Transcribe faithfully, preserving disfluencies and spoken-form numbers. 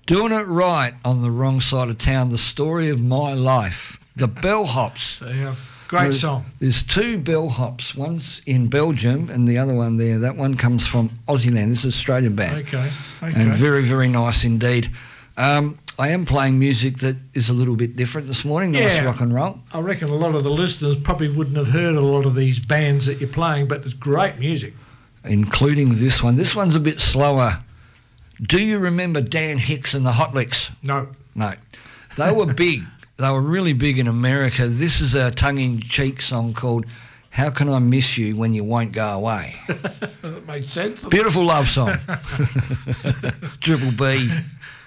Doing It Right on the Wrong Side of Town, the story of my life. The Bellhops. Yeah, great There's, song. There's two Bellhops. One's in Belgium and the other one there. That one comes from Aussie-land. This is an Australian band. Okay, okay. And very, very nice indeed. Um, I am playing music that is a little bit different this morning. Nice Yeah. rock and roll. I reckon a lot of the listeners probably wouldn't have heard a lot of these bands that you're playing, but it's great music. Including this one. This one's a bit slower. Do you remember Dan Hicks and the Hot Licks? No. No. They were big. They were really big in America. This is a tongue-in-cheek song called How Can I Miss You When You Won't Go Away? It made sense. Beautiful love song. Triple B.